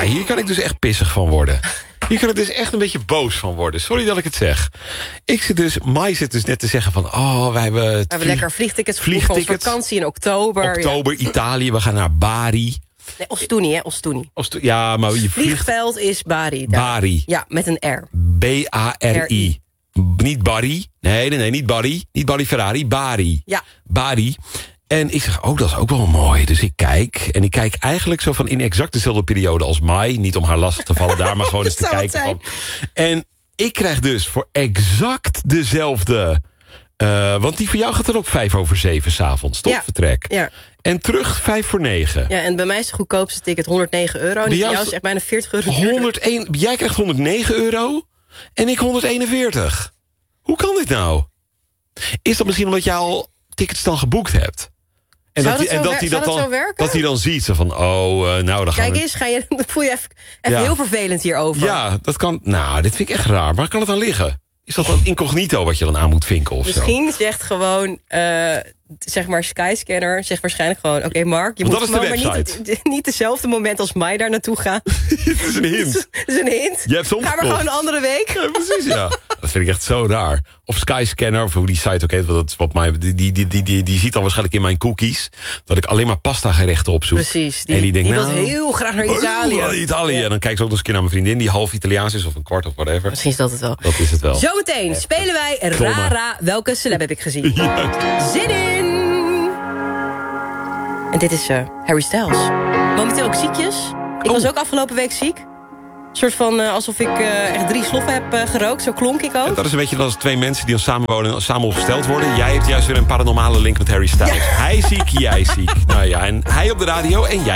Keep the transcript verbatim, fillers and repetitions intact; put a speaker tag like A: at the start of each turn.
A: hier kan ik dus echt pissig van worden. Hier kan ik dus echt een beetje boos van worden. Sorry dat ik het zeg. Ik zit dus, Mai zit dus net te zeggen van... oh, wij hebben...
B: We hebben lekker vliegtickets,
A: vliegtickets
B: voor vakantie in oktober.
A: Oktober,
B: ja.
A: Italië, we gaan naar Bari.
B: Nee, Ostuni, hè, Ostuni.
A: Ostu- ja, maar je vliegt...
B: Vliegveld is Bari. Daar.
A: Bari.
B: Ja, met een R.
A: B A R I. Niet Barry. Nee, nee, nee, niet Barry. Niet Barry Ferrari. Bari.
B: Ja.
A: Bari. En ik zeg, oh, dat is ook wel mooi. Dus ik kijk. En ik kijk eigenlijk zo van in exact dezelfde periode als Mai. Niet om haar lastig te vallen daar, maar gewoon eens te kijken. Van. En ik krijg dus voor exact dezelfde... Uh, want die voor jou gaat er ook vijf over zeven 's avonds, toch?
B: Ja.
A: Vertrek.
B: Ja.
A: En terug vijf voor negen.
B: Ja, en bij mij is het goedkoopste ticket honderdnegen euro. En bij jou is het echt bijna veertig euro.
A: honderdéén, jij krijgt honderdnegen euro en ik honderdeenenveertig. Hoe kan dit nou? Is dat misschien omdat jij al tickets dan geboekt hebt? En
B: Zou
A: dat,
B: dat,
A: en
B: zo,
A: dat hij dat,
B: dat
A: dan,
B: zo werken?
A: dat hij dan ziet zo van, oh, uh, nou, dan gaan
B: Kijk
A: we...
B: eens, ga je, dan voel je even, even
A: Ja.
B: heel vervelend hierover.
A: Ja, dat kan... Nou, dit vind ik echt raar. Waar kan het aan liggen? Is dat dan incognito wat je dan aan moet vinken of
B: Misschien
A: zo?
B: zegt gewoon, uh, zeg maar Skyscanner, zegt waarschijnlijk gewoon... Oké, okay, Mark, je
A: Want
B: moet
A: dat is de
B: gewoon maar niet, niet dezelfde moment als mij daar naartoe gaan.
A: Het is een hint.
B: Dat is een hint.
A: Je hebt soms
B: Ga maar gewoon een andere week.
A: Ja, precies, ja. Dat vind ik echt zo raar. Of Skyscanner, of hoe die site ook heet, want dat is wat mij, die, die, die, die, die ziet dan waarschijnlijk in mijn cookies... dat ik alleen maar pasta gerechten opzoek.
B: Precies. Die,
A: en die denkt,
B: die
A: nou,
B: wil heel graag naar Italië.
A: Oh, Italië.
B: Ja.
A: En dan kijk ik ook nog eens een keer naar mijn vriendin... die half Italiaans is, of een kwart of whatever.
B: Misschien is dat het wel.
A: Dat is het wel.
B: Zometeen spelen wij Rara. Welke celeb heb ik gezien?
A: Ja.
B: Zin in! En dit is uh, Harry Styles. Momenteel ook ziekjes. Ik
A: Oh.
B: was ook afgelopen week ziek. Een soort van uh, alsof ik uh, echt drie sloffen heb uh, gerookt. Zo klonk ik ook.
A: En dat is een beetje als twee mensen die dan samenwonen... samen opgesteld worden. Jij hebt juist weer een paranormale link met Harry Styles.
B: Ja.
A: Hij ziek, jij ziek. Nou ja, en hij op de radio en jij